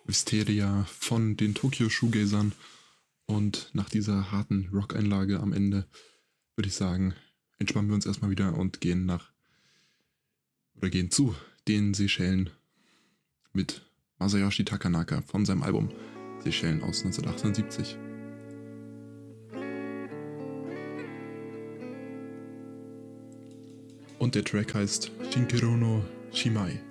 Hysteria von den Tokyo Shoegazern. Und nach dieser harten Rock-Einlage am Ende würde ich sagen, entspannen wir uns erstmal wieder und gehen zu den Seychellen mit Masayoshi Takanaka von seinem Album Seychellen aus 1978. Und der Track heißt Shinkero no Shimai.